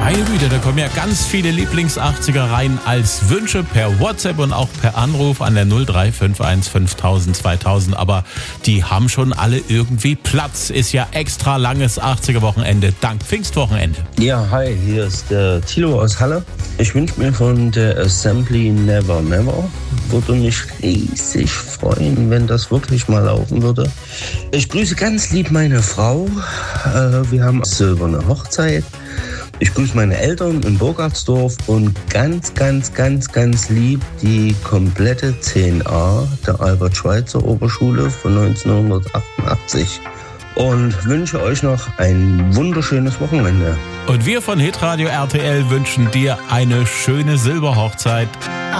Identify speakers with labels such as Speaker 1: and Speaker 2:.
Speaker 1: Meine Güte, da kommen ja ganz viele Lieblings-80er rein als Wünsche per WhatsApp und auch per Anruf an der 0351 5000 2000. Aber die haben schon alle irgendwie Platz. Ist ja extra langes 80er-Wochenende dank Pfingstwochenende.
Speaker 2: Ja, hi, hier ist der Thilo aus Halle. Ich wünsche mir von der Assembly Never Never. Würde mich riesig freuen, wenn das wirklich mal laufen würde. Ich grüße ganz lieb meine Frau. Wir haben silberne Hochzeit. Ich grüße meine Eltern in Burgartsdorf und ganz lieb die komplette 10a der Albert-Schweitzer-Oberschule von 1988 und wünsche euch noch ein wunderschönes Wochenende.
Speaker 1: Und wir von Hitradio RTL wünschen dir eine schöne Silberhochzeit.